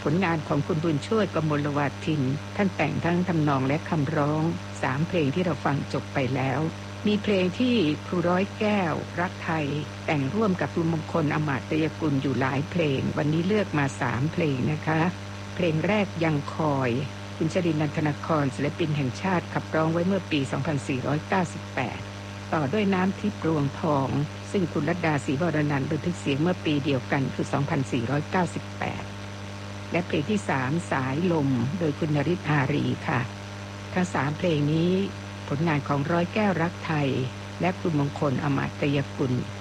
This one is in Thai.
ลงานของคุณบุญช่วยกมลวาทินท่านแต่งทั้งทำนองและคำร้อง3เพลงที่เราฟังจบไปแล้วมีเพลงที่ครูร้อยแก้วรักไทยแต่งร่วมกับคุณมงคลอมาตยกุลอยู่หลายเพลงวันนี้เลือกมา3เพลงนะคะเพลงแรกยังคอยคุณชรินทร์ นันทนครศิลปินแห่งชาติขับร้องไว้เมื่อปี 2498 ต่อด้วยน้ำทิพย์รวงทองซึ่งคุณรัตดาศรีวรนันท์บันทึกเสียงเมื่อปีเดียวกันคือ 2498 และเพลงที่3สายลมโดยคุณนฤทธิ์อารีค่ะทั้ง3เพลงนี้ผลงานของร้อยแก้วรักไทยและคุณมงคลอมาตยกุล